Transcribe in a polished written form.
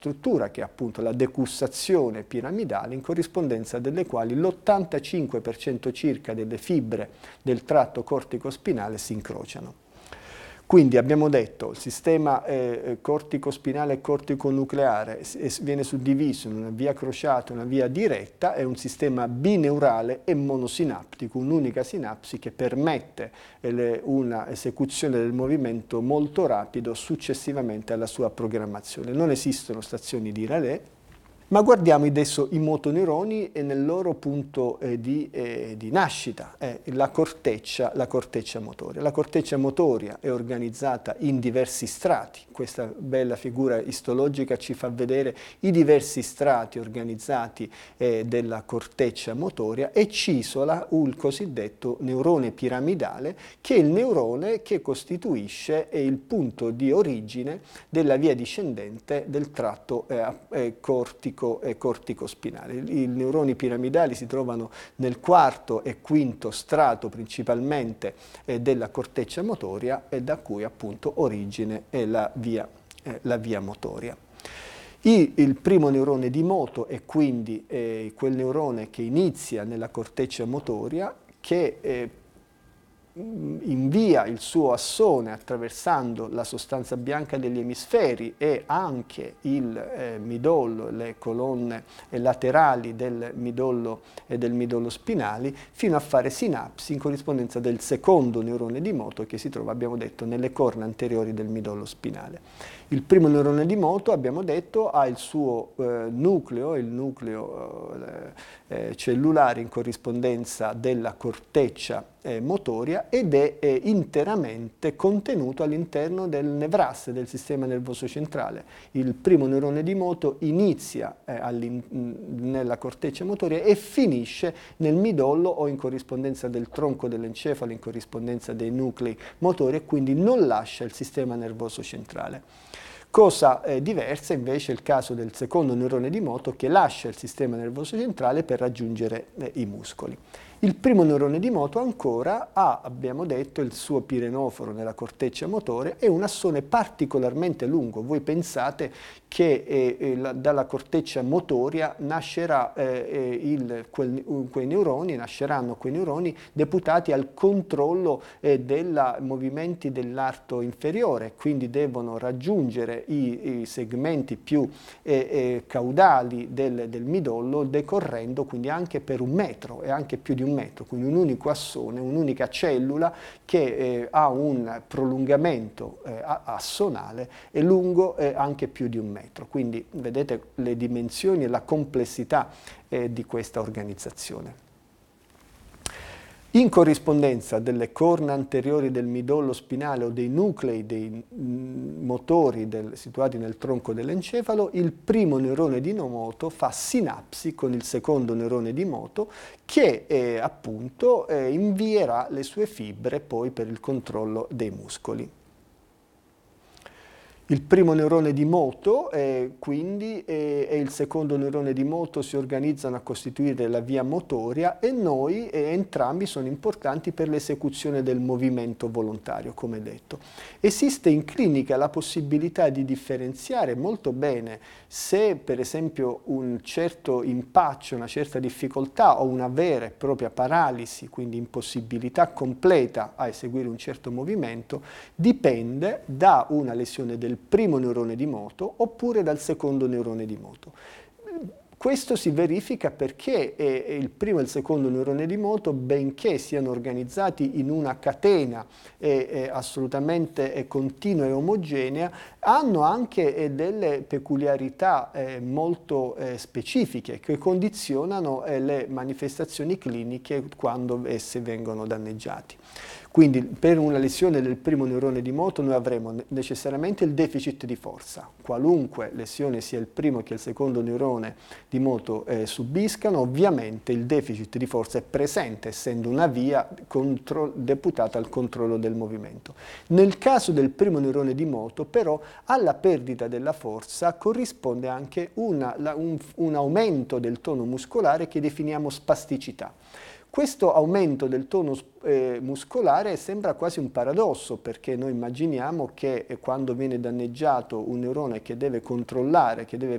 struttura che è appunto la decussazione piramidale, in corrispondenza delle quali l'85% circa delle fibre del tratto cortico-spinale si incrociano. Quindi abbiamo detto il sistema cortico-spinale e cortico-nucleare viene suddiviso in una via crociata e una via diretta, è un sistema bineurale e monosinaptico, un'unica sinapsi che permette una esecuzione del movimento molto rapido successivamente alla sua programmazione. Non esistono stazioni di relè. Ma guardiamo adesso i motoneuroni nel loro punto di nascita, la corteccia motoria. La corteccia motoria è organizzata in diversi strati. Questa bella figura istologica ci fa vedere i diversi strati organizzati della corteccia motoria e ci isola il cosiddetto neurone piramidale, che è il neurone che costituisce il punto di origine della via discendente del tratto cortico-spinale. I neuroni piramidali si trovano nel quarto e quinto strato principalmente della corteccia motoria e da cui appunto origine è la via motoria. Il primo neurone di moto è quindi quel neurone che inizia nella corteccia motoria, che invia il suo assone attraversando la sostanza bianca degli emisferi e anche il midollo, le colonne laterali del midollo e del midollo spinali, fino a fare sinapsi in corrispondenza del secondo neurone di moto che si trova, abbiamo detto, nelle corna anteriori del midollo spinale. Il primo neurone di moto, abbiamo detto, ha il suo nucleo, il nucleo cellulare in corrispondenza della corteccia motoria ed è interamente contenuto all'interno del nevrasse del sistema nervoso centrale. Il primo neurone di moto inizia nella corteccia motoria e finisce nel midollo o in corrispondenza del tronco dell'encefalo, in corrispondenza dei nuclei motori e quindi non lascia il sistema nervoso centrale. Cosa diversa invece è il caso del secondo neurone di moto che lascia il sistema nervoso centrale per raggiungere i muscoli. Il primo neurone di moto ancora ha, abbiamo detto, il suo pirenoforo nella corteccia motore e un assone particolarmente lungo. Voi pensate che dalla corteccia motoria nasceranno quei neuroni deputati al controllo dei movimenti dell'arto inferiore, quindi devono raggiungere i segmenti più caudali del midollo decorrendo quindi anche per 1 metro e anche più di 1 metro, quindi un unico assone, un'unica cellula che ha un prolungamento assonale e lungo anche più di 1 metro. Quindi vedete le dimensioni e la complessità di questa organizzazione. In corrispondenza delle corna anteriori del midollo spinale o dei nuclei dei motori situati nel tronco dell'encefalo, il primo neurone di moto fa sinapsi con il secondo neurone di moto che appunto invierà le sue fibre poi per il controllo dei muscoli. Il primo neurone di moto quindi e il secondo neurone di moto si organizzano a costituire la via motoria e entrambi sono importanti per l'esecuzione del movimento volontario, come detto. Esiste in clinica la possibilità di differenziare molto bene se per esempio un certo impaccio, una certa difficoltà o una vera e propria paralisi, quindi impossibilità completa a eseguire un certo movimento, dipende da una lesione del primo neurone di moto oppure dal secondo neurone di moto. Questo si verifica perché il primo e il secondo neurone di moto, benché siano organizzati in una catena assolutamente continua e omogenea, hanno anche delle peculiarità molto specifiche che condizionano le manifestazioni cliniche quando esse vengono danneggiate. Quindi per una lesione del primo neurone di moto noi avremo necessariamente il deficit di forza. Qualunque lesione sia il primo che il secondo neurone di moto subiscano, ovviamente il deficit di forza è presente, essendo una via deputata al controllo del movimento. Nel caso del primo neurone di moto, però, alla perdita della forza corrisponde anche un aumento del tono muscolare che definiamo spasticità. Questo aumento del tono muscolare sembra quasi un paradosso, perché noi immaginiamo che quando viene danneggiato un neurone che deve controllare, che deve